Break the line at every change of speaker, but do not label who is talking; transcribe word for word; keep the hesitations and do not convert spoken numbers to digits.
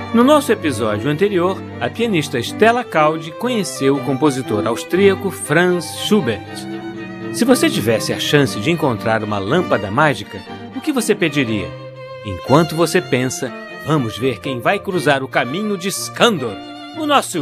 No nosso episódio anterior, a pianista Stella Caldi conheceu o compositor austríaco Franz Schubert. Se você tivesse a chance de encontrar uma lâmpada mágica, o que você pediria? Enquanto você pensa, vamos ver quem vai cruzar o caminho de Skandor, o nosso